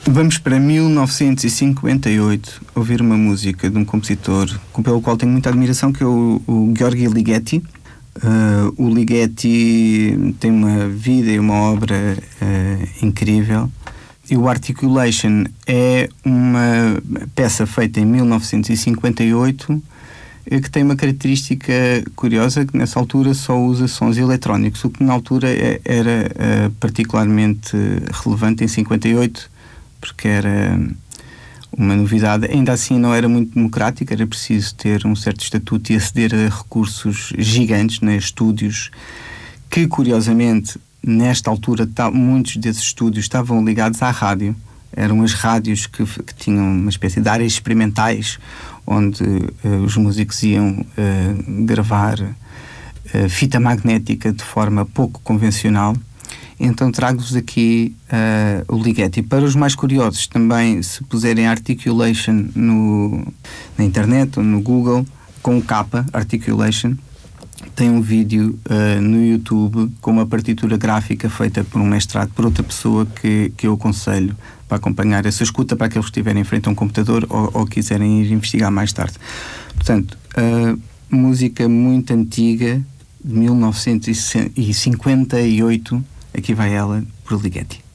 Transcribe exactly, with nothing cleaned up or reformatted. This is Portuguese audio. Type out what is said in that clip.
Vamos para mil novecentos e cinquenta e oito ouvir uma música de um compositor pelo qual tenho muita admiração, que é o, o György Ligeti. Uh, o Ligeti tem uma vida e uma obra uh, incrível, e o Articulation é uma peça feita em mil novecentos e cinquenta e oito que tem uma característica curiosa, que nessa altura só usa sons eletrónicos, o que na altura era uh, particularmente relevante em cinquenta e oito, porque era uma novidade. Ainda assim não era muito democrática, era preciso ter um certo estatuto e aceder a recursos gigantes, né, estúdios, que curiosamente nesta altura tá, muitos desses estúdios estavam ligados à rádio. Eram as rádios que, que tinham uma espécie de áreas experimentais onde uh, os músicos iam uh, gravar uh, fita magnética de forma pouco convencional. Então trago-vos aqui uh, o Ligeti. Para os mais curiosos, também, se puserem Articulation no, na internet ou no Google, com o capa, Articulation, tem um vídeo uh, no YouTube com uma partitura gráfica feita por um mestrado, por outra pessoa, que, que eu aconselho para acompanhar essa escuta, para aqueles que estiverem em frente a um computador ou, ou quiserem ir investigar mais tarde. Portanto, uh, música muito antiga, de mil novecentos e cinquenta e oito, aqui vai ela, por Ligeti.